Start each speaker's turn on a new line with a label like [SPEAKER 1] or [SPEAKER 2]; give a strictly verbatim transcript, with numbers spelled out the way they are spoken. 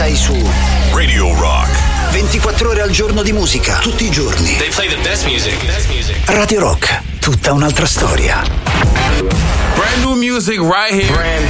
[SPEAKER 1] sei su
[SPEAKER 2] Radio Rock.
[SPEAKER 1] ventiquattro ore al giorno di musica, tutti i giorni.
[SPEAKER 2] They play the best music. Best music.
[SPEAKER 1] Radio Rock, tutta un'altra storia.
[SPEAKER 3] Brand new music right here. Brand